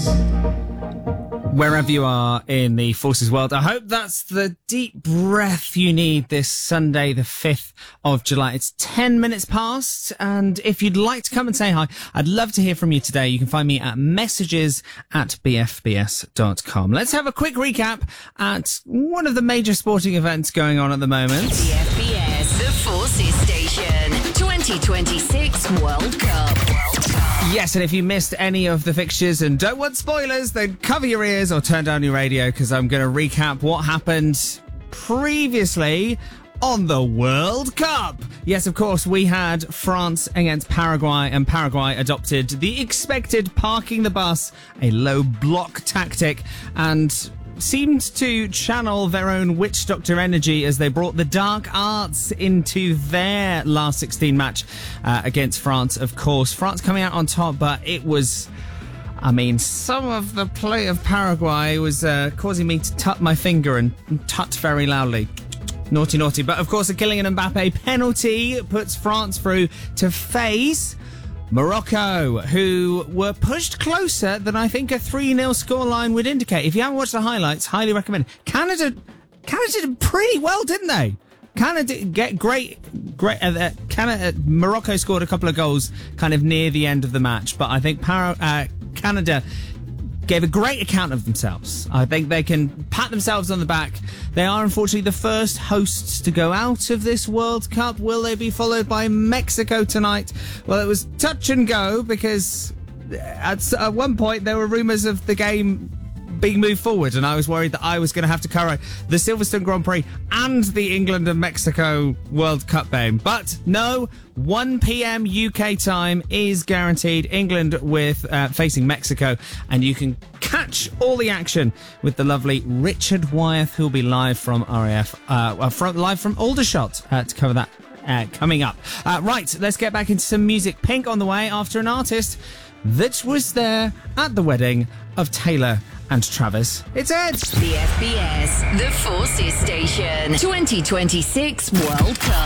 Wherever you are in the forces world, I hope that's the deep breath you need this Sunday, the 5th of July. It's 10 minutes past, and if you'd like to come and say hi, I'd love to hear from you today. You can find me at messages@bfbs.com. Let's have a quick recap at one of the major sporting events going on at the moment. BFBS, the Forces Station, 2026 World Cup. Yes, and if you missed any of the fixtures and don't want spoilers, then cover your ears or turn down your radio, because I'm going to recap what happened previously on the World Cup. Yes, of course, we had France against Paraguay, and Paraguay adopted the expected parking the bus, a low block tactic, and seemed to channel their own witch doctor energy as they brought the dark arts into their last 16 match against France. Of course, France coming out on top, but it was, I mean, some of the play of Paraguay was causing me to tut my finger and tut very loudly. Naughty, naughty. But of course, a Kylian Mbappe penalty puts France through to face Morocco, who were pushed closer than I think a 3-0 scoreline would indicate. If you haven't watched the highlights, highly recommend. Canada did pretty well, didn't they? Canada get great. Morocco scored a couple of goals kind of near the end of the match, but I think Canada gave a great account of themselves. I think they can pat themselves on the back. They are unfortunately the first hosts to go out of this World Cup. Will they be followed by Mexico tonight? Well, it was touch and go, because at one point there were rumours of the game being moved forward, and I was worried that I was going to have to cover the Silverstone Grand Prix and the England and Mexico World Cup game. But no, 1 p.m. UK time is guaranteed. England with facing Mexico, and you can catch all the action with the lovely Richard Wyeth, who'll be live from RAF, live from Aldershot to cover that coming up. Right, let's get back into some music. Pink on the way after an artist that was there at the wedding of Taylor and Travis. It's Ed. BFBS, the Forces Station, 2026 World Cup.